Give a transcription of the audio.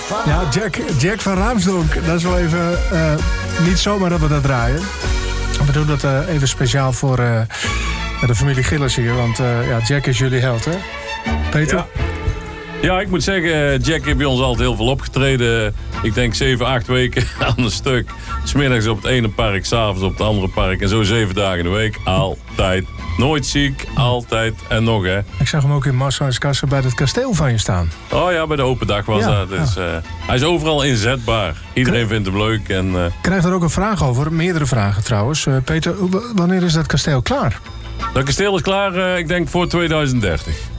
Ja, Jack van Raamsdonk. Dat is wel even niet zomaar dat we dat draaien. We doen dat even speciaal voor de familie Gillis hier. Want Jack is jullie held, hè? Peter? Ja, ik moet zeggen, Jack heeft bij ons altijd heel veel opgetreden. Ik denk 7, 8 weken aan een stuk. 's Middags op het ene park, 's avonds op het andere park. En zo 7 dagen in de week. Altijd. Nooit ziek, altijd en nog, hè. Ik zag hem ook in Marshuiskassen bij het kasteel van je staan. Oh ja, bij de open dag was dat. Dus, hij is overal inzetbaar. Iedereen vindt hem leuk. En, Ik krijg er ook een vraag over. Meerdere vragen trouwens. Peter, wanneer is dat kasteel klaar? dat kasteel is klaar, ik denk voor 2030.